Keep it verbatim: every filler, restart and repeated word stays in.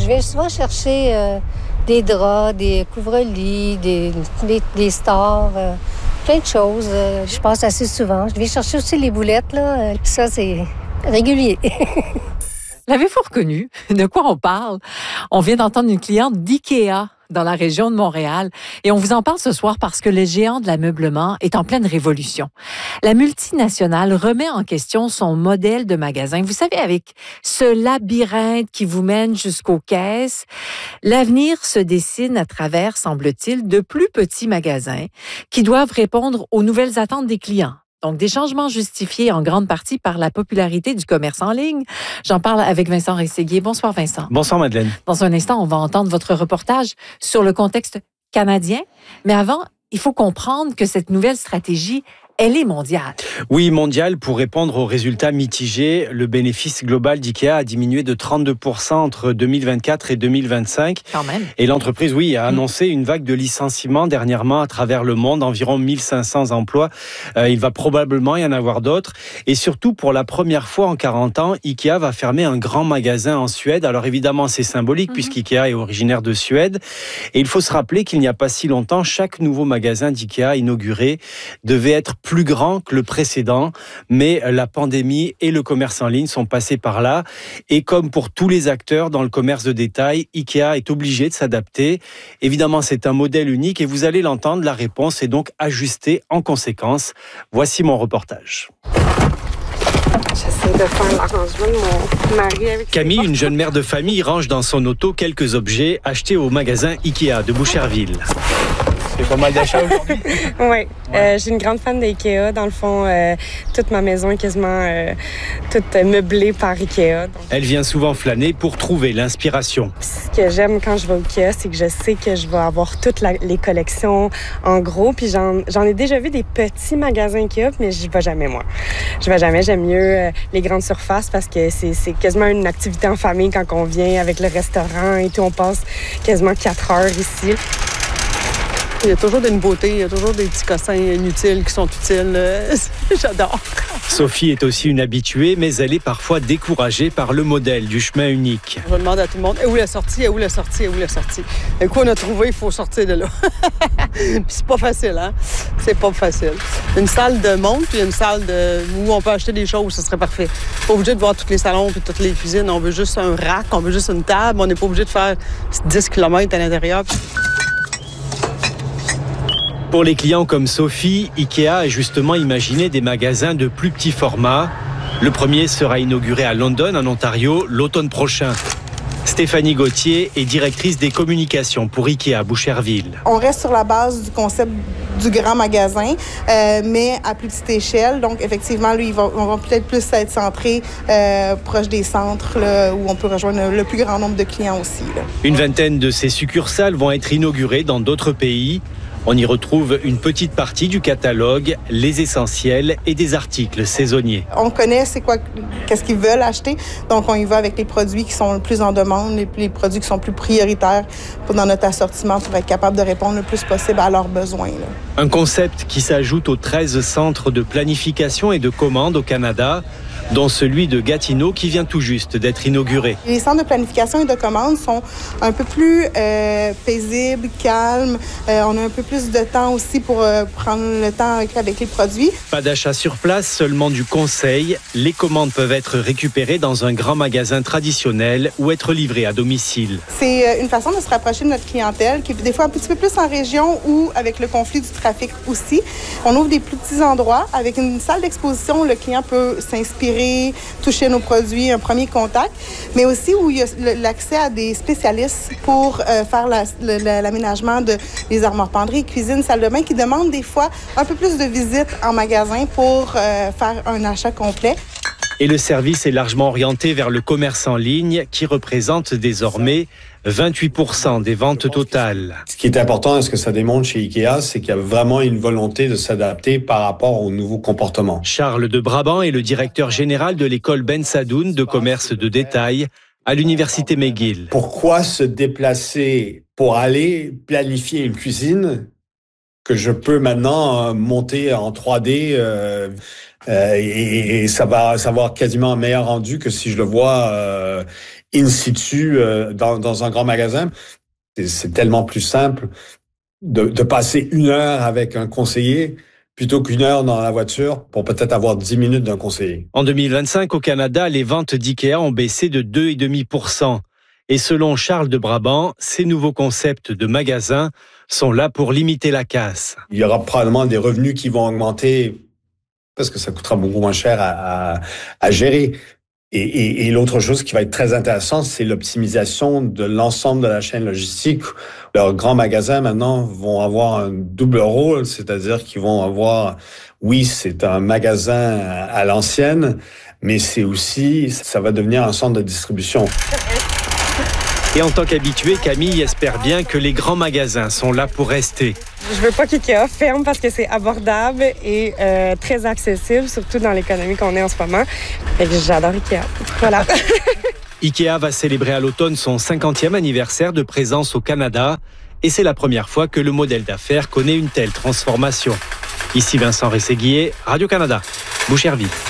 vais souvent chercher euh, des draps, des couvre-lits, des, des, des stores, euh, plein de choses. Euh, je passe assez souvent. Je vais chercher aussi les boulettes, là. Ça, c'est régulier. L'avez-vous reconnu? De quoi on parle? On vient d'entendre une cliente d'IKEA dans la région de Montréal. Et on vous en parle ce soir parce que le géant de l'ameublement est en pleine révolution. La multinationale remet en question son modèle de magasin. Vous savez, avec ce labyrinthe qui vous mène jusqu'aux caisses, l'avenir se dessine à travers, semble-t-il, de plus petits magasins qui doivent répondre aux nouvelles attentes des clients. Donc, des changements justifiés en grande partie par la popularité du commerce en ligne. J'en parle avec Vincent Rességuier. Bonsoir, Vincent. Bonsoir, Madeleine. Dans un instant, on va entendre votre reportage sur le contexte canadien. Mais avant, il faut comprendre que cette nouvelle stratégie, elle est mondiale. Oui, mondiale. Pour répondre aux résultats mitigés, le bénéfice global d'IKEA a diminué de trente-deux pour cent entre deux mille vingt-quatre et deux mille vingt-cinq. Quand même. Et l'entreprise, oui, a annoncé une vague de licenciements dernièrement à travers le monde, environ mille cinq cents emplois. Euh, il va probablement y en avoir d'autres. Et surtout, pour la première fois en quarante ans, IKEA va fermer un grand magasin en Suède. Alors évidemment, c'est symbolique, mm-hmm. puisqu'IKEA est originaire de Suède. Et il faut se rappeler qu'il n'y a pas si longtemps, chaque nouveau magasin d'IKEA inauguré devait être plus grand que le précédent, mais la pandémie et le commerce en ligne sont passés par là. Et comme pour tous les acteurs dans le commerce de détail, IKEA est obligé de s'adapter. Évidemment, c'est un modèle unique et vous allez l'entendre, la réponse est donc ajustée en conséquence. Voici mon reportage. J'essaie de faire l'arrangement de mon mari avec Camille, une jeune mère de famille, range dans son auto quelques objets achetés au magasin IKEA de Boucherville. C'est pas mal d'achats aujourd'hui? Oui, ouais. euh, j'ai une grande fan d'IKEA. Dans le fond, euh, toute ma maison est quasiment euh, toute meublée par IKEA. Donc. Elle vient souvent flâner pour trouver l'inspiration. Ce que j'aime quand je vais au IKEA, c'est que je sais que je vais avoir toutes la, les collections en gros. Puis j'en, j'en ai déjà vu des petits magasins IKEA, mais j'y vais jamais, moi. Je vais jamais. J'aime mieux euh, les grandes surfaces parce que c'est, c'est quasiment une activité en famille quand on vient avec le restaurant et tout. On passe quasiment quatre heures ici. Il y a toujours des nouveautés, il y a toujours des petits cossins inutiles qui sont utiles. J'adore. Sophie est aussi une habituée, mais elle est parfois découragée par le modèle du chemin unique. Je demande à tout le monde, et où la sortie, et où la sortie, et où la sortie. Et quoi on a trouvé, il faut sortir de là. Puis c'est pas facile, hein? C'est pas facile. Une salle de montre, puis une salle de... où on peut acheter des choses, ce serait parfait. Pas obligé de voir tous les salons puis toutes les cuisines. On veut juste un rack, on veut juste une table. On n'est pas obligé de faire dix kilomètres à l'intérieur. Pour les clients comme Sophie, IKEA a justement imaginé des magasins de plus petit format. Le premier sera inauguré à London, en Ontario, l'automne prochain. Stéphanie Gauthier est directrice des communications pour IKEA Boucherville. On reste sur la base du concept du grand magasin, euh, mais à plus petite échelle. Donc, effectivement, lui, ils vont, on va peut-être plus être centré euh, proche des centres là, où on peut rejoindre le plus grand nombre de clients aussi. Là. Une vingtaine de ces succursales vont être inaugurées dans d'autres pays. On y retrouve une petite partie du catalogue, les essentiels et des articles saisonniers. On connaît c'est quoi, qu'est-ce qu'ils veulent acheter, donc on y va avec les produits qui sont le plus en demande, les, les produits qui sont plus prioritaires pour, dans notre assortiment pour être capable de répondre le plus possible à leurs besoins. Là. Un concept qui s'ajoute aux treize centres de planification et de commande au Canada, dont celui de Gatineau qui vient tout juste d'être inauguré. Les centres de planification et de commande sont un peu plus euh, paisibles, calmes. Euh, on a un peu plus de temps aussi pour euh, prendre le temps avec, avec les produits. Pas d'achat sur place, seulement du conseil. Les commandes peuvent être récupérées dans un grand magasin traditionnel ou être livrées à domicile. C'est une façon de se rapprocher de notre clientèle qui est des fois un petit peu plus en région ou avec le conflit du trafic aussi. On ouvre des plus petits endroits avec une salle d'exposition où le client peut s'inspirer, toucher nos produits, un premier contact, mais aussi où il y a l'accès à des spécialistes pour euh, faire la, la, l'aménagement de les armoires penderies, cuisine, salle de bain, qui demandent des fois un peu plus de visites en magasin pour euh, faire un achat complet. Et le service est largement orienté vers le commerce en ligne qui représente désormais vingt-huit pour cent des ventes totales. Ce qui est important, et ce que ça démontre chez IKEA, c'est qu'il y a vraiment une volonté de s'adapter par rapport aux nouveaux comportements. Charles de Brabant est le directeur général de l'école Ben Sadoun de commerce de détail à l'université McGill. Pourquoi se déplacer pour aller planifier une cuisine que je peux maintenant monter en trois D euh, euh, et, et ça va, ça va avoir quasiment un meilleur rendu que si je le vois euh, in situ euh, dans, dans un grand magasin. C'est, c'est tellement plus simple de, de passer une heure avec un conseiller plutôt qu'une heure dans la voiture pour peut-être avoir dix minutes d'un conseiller. En deux mille vingt-cinq, au Canada, les ventes d'IKEA ont baissé de deux virgule cinq pour cent. Et selon Charles de Brabant, ces nouveaux concepts de magasins sont là pour limiter la casse. Il y aura probablement des revenus qui vont augmenter parce que ça coûtera beaucoup moins cher à, à, à gérer. Et, et, et l'autre chose qui va être très intéressante, c'est l'optimisation de l'ensemble de la chaîne logistique. Leurs grands magasins, maintenant, vont avoir un double rôle, c'est-à-dire qu'ils vont avoir, oui, c'est un magasin à l'ancienne, mais c'est aussi, ça va devenir un centre de distribution. Et en tant qu'habitué, Camille espère bien que les grands magasins sont là pour rester. Je veux pas qu'IKEA ferme parce que c'est abordable et euh, très accessible, surtout dans l'économie qu'on est en ce moment. Fait que j'adore IKEA. Voilà. IKEA va célébrer à l'automne son cinquantième anniversaire de présence au Canada et c'est la première fois que le modèle d'affaires connaît une telle transformation. Ici Vincent Rességuier, Radio-Canada, Boucherville.